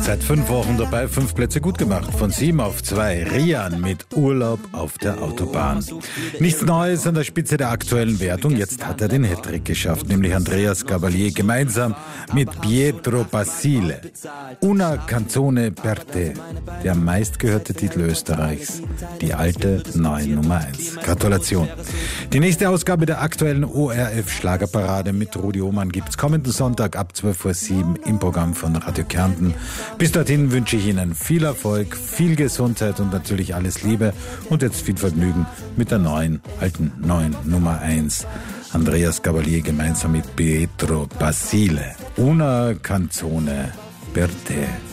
Seit 5 Wochen dabei, 5 Plätze gut gemacht. Von 7 auf 2. Rian mit Urlaub auf der Autobahn. Nichts Neues an der Spitze der aktuellen Wertung. Jetzt hat er den Hattrick geschafft, nämlich Andreas Gabalier gemeinsam mit Pietro Basile. Una canzone per te. Der meistgehörte Titel Österreichs. Die alte neue Nummer 1. Gratulation. Die nächste Ausgabe der aktuellen ORF-Schlagerparade mit Rudi Oman gibt's kommenden Sonntag ab 12:07 im Programm von Radio Kärnten. Bis dorthin wünsche ich Ihnen viel Erfolg, viel Gesundheit und natürlich alles Liebe und jetzt viel Vergnügen mit der neuen Nummer 1. Andreas Gabalier gemeinsam mit Pietro Basile. Una canzone per te.